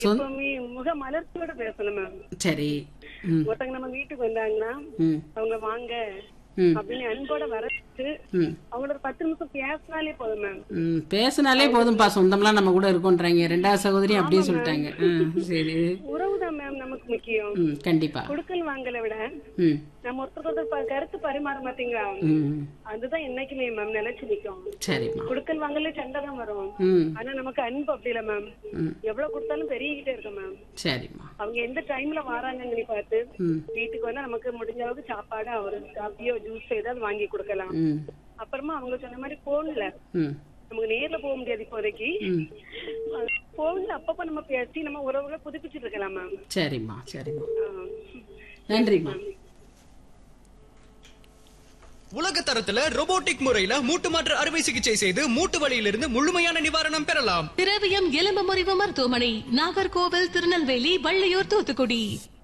எப்பவுமே முக மலர்ச்சியோட பேசணும் மேம். சரி. ம். ஒருத்தங்க நம்ம வீட்டுக்கு வந்தாங்கன்னா ம். அவங்க வாங்க ம். அப்படின்னு அன்போட வரச்சு ம். அவங்களோட 10 நிமிஷம் பேசினாலே போதும் மேம். ம். பேசினாலே போதும்பா, சொந்தம்லாம் நம்ம கூட இருக்கோன்றாங்க. ரெண்டாவது சகோதரி அப்படியே சொல்லிட்டாங்க. சரி. உறவுதான் மேம் நமக்கு முக்கியம். ம். கண்டிப்பா. குடுக்கல் வாங்கல விட ம். நம்ம ஒருத்தர் கருத்து பரிமாற மாட்டீங்களா, ம். அதுதான் என்னைக்குமே மேம் நிலைச்சு நிக்கும். சரிம்மா. குடுக்கல் வாங்கல சண்டை தான் வரும். ம். ஆனா நமக்கு அன்பு அப்படி இல்ல மேம். ம். எவ்வளவு கொடுத்தாலும் பெருகிட்டே இருக்கும் மேம். சரிம்மா. அவங்க எந்த டைம்ல வராங்கன்னு பார்த்து ம். வீட்டுக்கு வந்தா நமக்கு முடிஞ்ச அளவுக்கு சாப்பாடு ஒரு காஃபியோ ஜூஸ் ஏதாவது வாங்கி கொடுக்கலாம். ம். அப்புறமா அவங்க சொன்ன மாதிரி போன்ல ம். நமக்கு நேர்ல போக முடியாது இப்போதைக்கு. ம். போன்ல அப்பப்ப நம்ம பேசி நம்ம உறவுகளை புதுப்பிச்சுட்டு இருக்கலாம் மேம். சரிம்மா. சரிம்மா. நன்றிம்மா. உலக தரத்துல ரோபோட்டிக் முறையில மூட்டு மாற்று அறுவை சிகிச்சை செய்து மூட்டு வலியிலிருந்து முழுமையான நிவாரணம் பெறலாம். திரவியம் எலும்பு முறிவு மருத்துவமனை, நாகர்கோவில், திருநெல்வேலி, வள்ளியூர், தூத்துக்குடி.